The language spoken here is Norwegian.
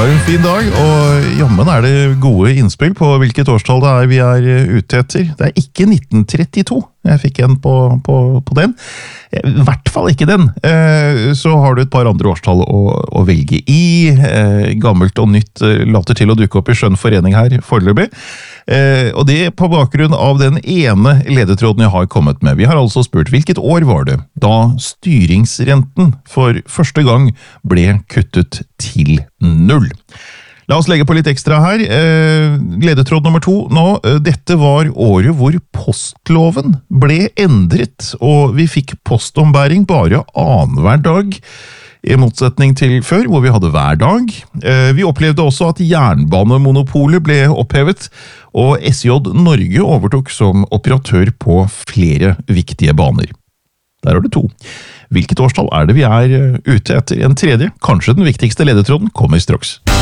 har en fin dag, og jammen er det gode innspill på hvilket årstall det er vi er ute etter. Det er ikke 1932. Jeg fikk en på den. I hvert fall ikke den. Så har du et par andre årstall å velge i. Gammelt og nytt later til å dukke opp i skjønn forening her foreløpig. Og det på bakgrunn av den ene ledetråden jeg har kommet med. Vi har altså spurt hvilket år var det da styringsrenten for første gang ble kuttet til 0. La oss legge på litt ekstra her. Ledetråd nummer 2 nå. Dette var året hvor postloven ble endret, og vi fikk postombæring bare annenhver dag, i motsetning til før, hvor vi hadde hver dag. Vi opplevde også at jernbanemonopolet ble opphevet, og SJ Norge overtok som operatør på flere viktige baner. Der har du 2. Hvilket årstall er det vi er ute etter? En tredje, kanskje den viktigste ledetråden, kommer straks.